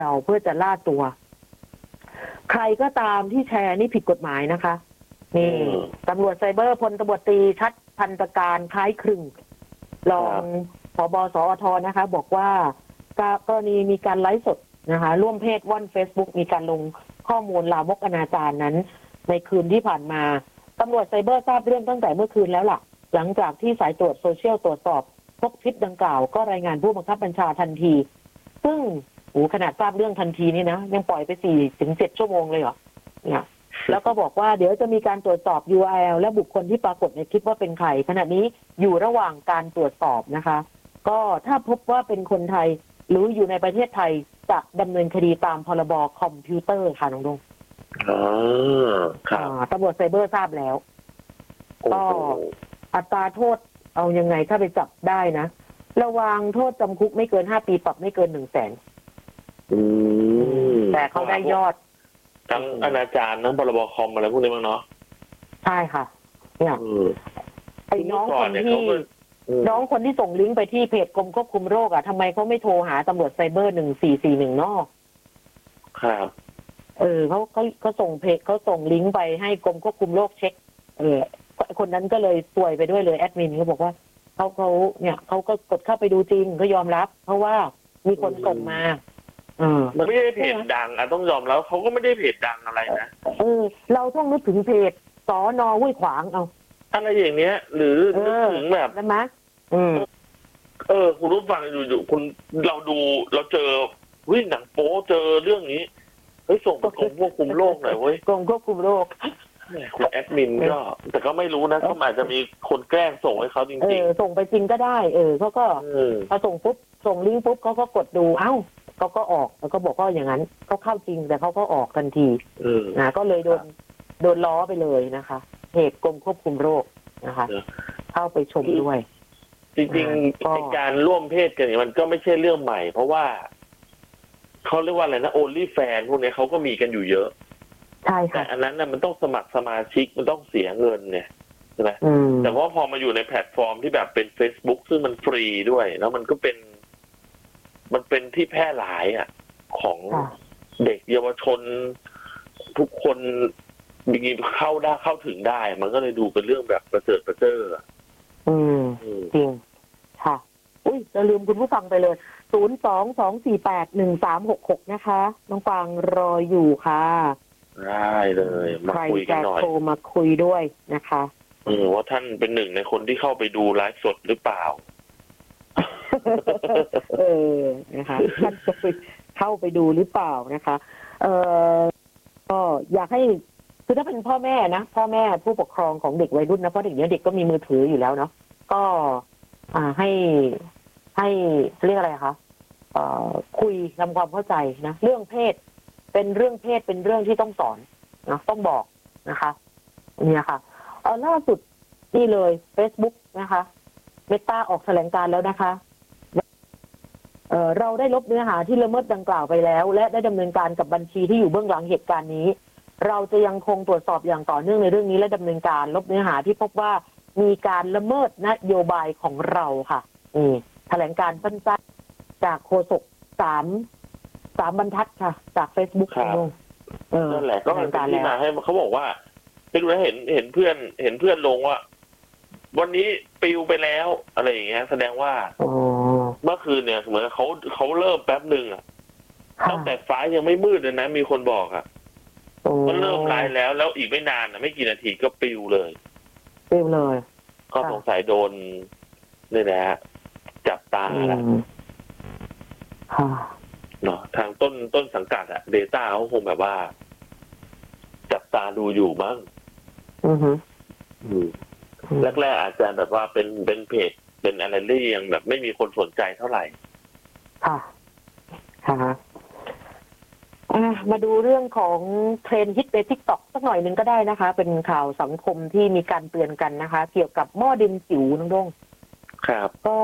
เราเพื่อจะล่าตัว ใครก็ตามที่แชร์นี่ผิดกฎหมายนะคะนี่ตำรวจไซเบอร์พลตำรวจตรีชัดพันประการคล้ายคลึงรองผบ.สอท.นะคะ บอกว่ากรณีมีการไลฟ์สดนะคะ ร่วมเพศว่อน Facebook มีการลงข้อมูลลามกอนาจารนั้นในคืนที่ผ่านมาตำรวจไซเบอร์ทราบเรื่องตั้งแต่เมื่อคืนแล้วล่ะหลังจากที่สายตรวจโซเชียลตรวจสอบพบคลิปดังกล่าวก็รายงานผู้บังคับบัญชาทันทีซึ่งขนาดทราบเรื่องทันทีนี่นะยังปล่อยไป4-7 ชั่วโมงเลยเหรอเนี่ยแล้วก็บอกว่าเดี๋ยวจะมีการตรวจสอบ URL และบุคคลที่ปรากฏในคลิปว่าเป็นใครขณะนี้อยู่ระหว่างการตรวจสอบนะคะก็ถ้าพบว่าเป็นคนไทยหรืออยู่ในประเทศไทยจะดำเนินคดีตามพรบคอมพิวเตอร์ค่ะน้องดงตำรวจไซเบอร์ทราบแล้วก็อัตราโทษเอายังไงถ้าไปจับได้นะระวังโทษจำคุกไม่เกิน5 ปีปรับไม่เกิน100,000แต่เขาได้ยอดทั้งอนาจารทั้งพรบคอมอะไรพวกนี้มั้งเนาะใช่ค่ะเนี่ยไอ้น้องคนที่ส่งลิงก์ไปที่เพจกรมควบคุมโรคทำไมเขาไม่โทรหาตำรวจไซเบอร์1441นอกครับเขาส่งเพจเขาส่งลิงก์ไปให้กรมควบคุมโรคเช็คคนนั้นก็เลยซวยไปด้วยเลยแอดมินเขาบอกว่าเขาก็กดเข้าไปดูจริงก็ยอมรับเพราะว่ามีคนส่งมามันไม่ได้เพจดังต้องยอมแล้วเขาก็ไม่ได้เพจดังอะไรนะเราต้องนึกถึงเพจสน.ห้วยขวางเอาอะไรอย่างเนี้ยหรือนึกถึงแบบใช่ไหมคุณรู้ฟังอยู่คุณเราเจอหนังโป๊เจอเรื่องนี้ส่งไปกรมควบคุมโรคหน่อยเว้ยกรมควบคุมโรคคุณแอดมินก็แต่ก็ไม่รู้นะเขาอาจจะมีคนแกล้งส่งให้เขาจริงๆส่งไปจริงก็ได้เขาก็พอส่งปุ๊บส่งลิงก์ปุ๊บเขาก็กดดูเขาก็ออกแล้วก็บอกว่าอย่างนั้นเขาเข้าจริงแต่เขาก็ออกทันทีก็เลยโดนล้อไปเลยนะคะเพจกรมควบคุมโรคนะคะเข้าไปชมด้วยจริงๆการร่วมเพศกันมันก็ไม่ใช่เรื่องใหม่เพราะว่าเขาเรียกว่าอะไรนะ only fan พวกนี้เขาก็มีกันอยู่เยอะใช่ค่ะแต่อันนั้นมันต้องสมัครสมาชิกมันต้องเสียเงินเนี่ยใช่ไหมแต่ว่าพอมาอยู่ในแพลตฟอร์มที่แบบเป็น Facebook ซึ่งมันฟรีด้วยแล้วมันก็เป็นที่แพร่หลายของเด็กเยาวชนทุกคนมีเข้าถึงได้มันก็เลยดูเป็นเรื่องแบบประเจิดประเจ้อจริงค่ะจะลืมคุณผู้ฟังไปเลย022481366นะคะน้องฟางรออยู่ค่ะได้เลยมาคุยกันหน่อยโทรมาคุยด้วยนะคะว่าท่านเป็นหนึ่งในคนที่เข้าไปดูไลฟ์สดหรือเปล่านะคะท่านจะเข้าไปดูหรือเปล่านะคะก็อยากให้คือถ้าเป็นพ่อแม่นะพ่อแม่ผู้ปกครองของเด็กวัยรุ่นนะเพราะเด็กเด็กก็มีมือถืออยู่แล้วเนาะก็ให้เรียกอะไรคะคุยทำความเข้าใจนะเรื่องเพศเป็นเรื่องเพศเป็นเรื่องที่ต้องสอนนะต้องบอกนะคะเนี่ยค่ะล่าสุดนี่เลย Facebook นะคะเมตาออกแถลงการแล้วนะคะเราได้ลบเนื้อหาที่ละเมิดดังกล่าวไปแล้วและได้ดำเนินการกับบัญชีที่อยู่เบื้องหลังเหตุการณ์นี้เราจะยังคงตรวจสอบอย่างต่อเนื่องในเรื่องนี้และดำเนินการลบเนื้อหาที่พบว่ามีการละเมิดนโยบายของเราค่ะแถลงการสั้นๆจากโฆษก3 บรรทัดค่ะจาก Facebook นั่นแหละก็เป็นที่มาให้เขาบอกว่าไม่รู้นะเห็นเพื่อนลงว่าวันนี้ปิวไปแล้วอะไรอย่างเงี้ยแสดงว่าเมื่อคืนเนี่ยเหมือนเขาเริ่มแป๊บหนึ่งตั้งแต่ฟ้ายังไม่มืดเลยนะมีคนบอกก็เริ่มไลฟ์แล้วอีกไม่นานไม่กี่นาทีก็ปิวเลยก็สงสัยโดนนี่นะฮะจับตาแล้วเนาะทางต้นสังกัดเดต้าเขาคงแบบว่าจับตาดูอยู่มั้งแรกๆอาจจะแบบว่าเป็นเพจเป็นอะไรที่ยังแบบไม่มีคนสนใจเท่าไหร่ค่ะมาดูเรื่องของเทรนด์ฮิตใน TikTok สักหน่อยนึงก็ได้นะคะเป็นข่าวสังคมที่มีการเตือนกันนะคะเกี่ยวกับหม้อดินจิ๋วน้องดงครับ